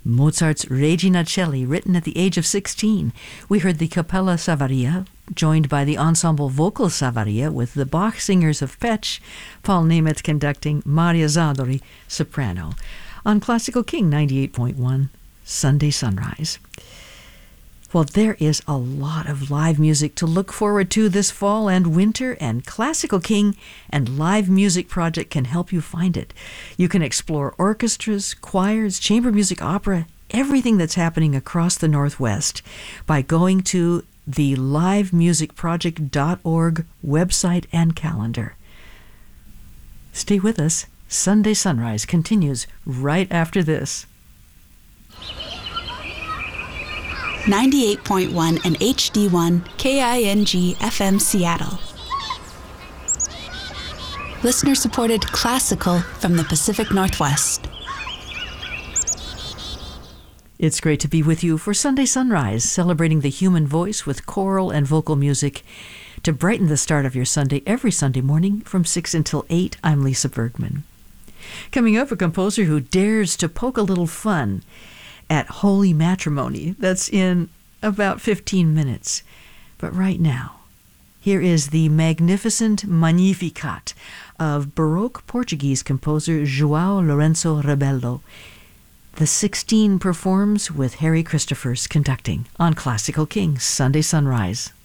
Mozart's Regina Coeli, written at the age of 16. We heard the Capella Savaria, joined by the Ensemble Vocal Savaria with the Bach Singers of Pécs, Paul Nemeth conducting, Maria Zadori, soprano. On Classical King 98.1, Sunday Sunrise. Well, there is a lot of live music to look forward to this fall and winter, and Classical King and Live Music Project can help you find it. You can explore orchestras, choirs, chamber music, opera, everything that's happening across the Northwest by going to the livemusicproject.org website and calendar. Stay with us. Sunday Sunrise continues right after this. 98.1 and HD1 KING FM Seattle. Listener-supported classical from the Pacific Northwest. It's great to be with you for Sunday Sunrise, celebrating the human voice with choral and vocal music to brighten the start of your Sunday every Sunday morning from 6 until 8. I'm Lisa Bergman. Coming up, a composer who dares to poke a little fun at Holy Matrimony. That's in about 15 minutes. But right now, here is the magnificent Magnificat of Baroque Portuguese composer João Lourenço Rebelo. The 16 performs with Harry Christophers conducting on Classical King Sunday Sunrise.